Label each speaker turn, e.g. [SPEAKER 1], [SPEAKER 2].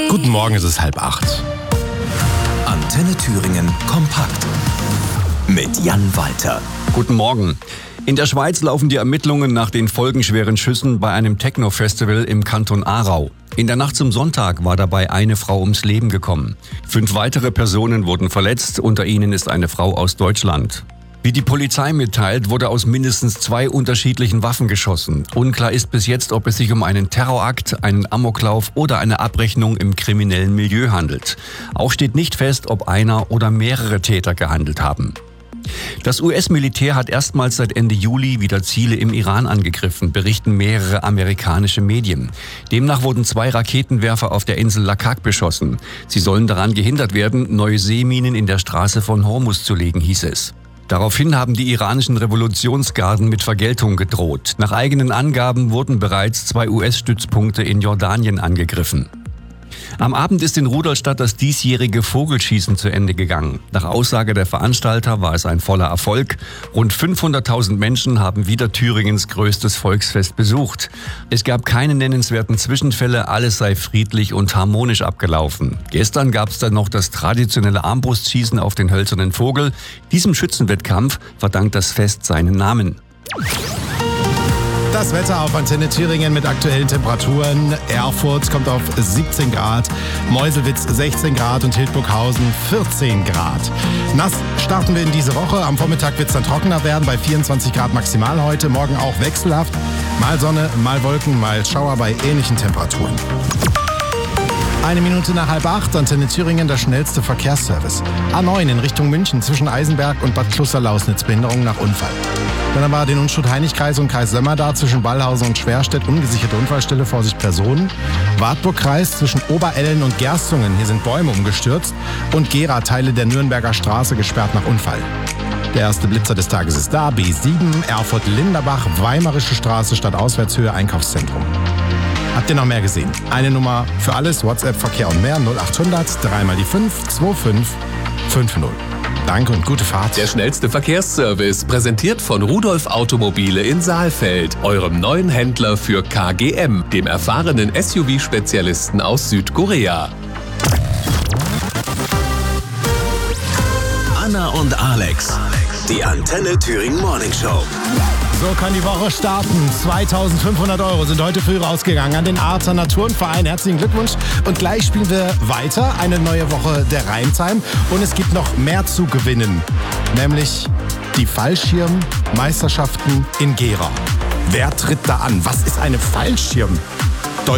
[SPEAKER 1] Guten Morgen, es ist 7:30.
[SPEAKER 2] Antenne Thüringen kompakt mit Jan Walter.
[SPEAKER 3] Guten Morgen. In der Schweiz laufen die Ermittlungen nach den folgenschweren Schüssen bei einem Techno-Festival im Kanton Aarau. In der Nacht zum Sonntag war dabei eine Frau ums Leben gekommen. 5 weitere Personen wurden verletzt, unter ihnen ist eine Frau aus Deutschland. Wie die Polizei mitteilt, wurde aus mindestens 2 unterschiedlichen Waffen geschossen. Unklar ist bis jetzt, ob es sich um einen Terrorakt, einen Amoklauf oder eine Abrechnung im kriminellen Milieu handelt. Auch steht nicht fest, ob einer oder mehrere Täter gehandelt haben. Das US-Militär hat erstmals seit Ende Juli wieder Ziele im Iran angegriffen, berichten mehrere amerikanische Medien. Demnach wurden 2 Raketenwerfer auf der Insel Lakak beschossen. Sie sollen daran gehindert werden, neue Seeminen in der Straße von Hormuz zu legen, hieß es. Daraufhin haben die iranischen Revolutionsgarden mit Vergeltung gedroht. Nach eigenen Angaben wurden bereits 2 US-Stützpunkte in Jordanien angegriffen. Am Abend ist in Rudolstadt das diesjährige Vogelschießen zu Ende gegangen. Nach Aussage der Veranstalter war es ein voller Erfolg. Rund 500.000 Menschen haben wieder Thüringens größtes Volksfest besucht. Es gab keine nennenswerten Zwischenfälle, alles sei friedlich und harmonisch abgelaufen. Gestern gab es dann noch das traditionelle Armbrustschießen auf den hölzernen Vogel. Diesem Schützenwettkampf verdankt das Fest seinen Namen.
[SPEAKER 1] Das Wetter auf Antenne Thüringen mit aktuellen Temperaturen. Erfurt kommt auf 17 Grad, Meuselwitz 16 Grad und Hildburghausen 14 Grad. Nass starten wir in diese Woche. Am Vormittag wird es dann trockener werden bei 24 Grad maximal heute. Morgen auch wechselhaft. Mal Sonne, mal Wolken, mal Schauer bei ähnlichen Temperaturen. 1 Minute nach 7:30, Antenne Thüringen, der schnellste Verkehrsservice. A9 in Richtung München zwischen Eisenberg und Bad Klosterlausnitz, Behinderung nach Unfall. Dann aber den Unstrut-Heinig-Kreis und Kreis Sömmerda zwischen Ballhausen und Schwerstedt, ungesicherte Unfallstelle, Vorsicht Personen. Wartburg-Kreis zwischen Oberellen und Gerstungen, hier sind Bäume umgestürzt. Und Gera, Teile der Nürnberger Straße gesperrt nach Unfall. Der erste Blitzer des Tages ist da, B7, Erfurt-Linderbach, Weimarische Straße, Stadtauswärtshöhe, Einkaufszentrum. Habt ihr noch mehr gesehen? Eine Nummer für alles, WhatsApp, Verkehr und mehr, 0800 3 mal die 5 25 50. Danke und gute Fahrt.
[SPEAKER 4] Der schnellste Verkehrsservice, präsentiert von Rudolf Automobile in Saalfeld, eurem neuen Händler für KGM, dem erfahrenen SUV-Spezialisten aus Südkorea.
[SPEAKER 2] Anna und Alex, die Antenne Thüringen Morning Show.
[SPEAKER 1] So kann die Woche starten. 2.500 € sind heute früh rausgegangen an den Arzer Naturenverein. Herzlichen Glückwunsch. Und gleich spielen wir weiter. Eine neue Woche der Reimtime. Und es gibt noch mehr zu gewinnen. Nämlich die Fallschirmmeisterschaften in Gera. Wer tritt da an? Was ist eine Fallschirmmeisterschaft?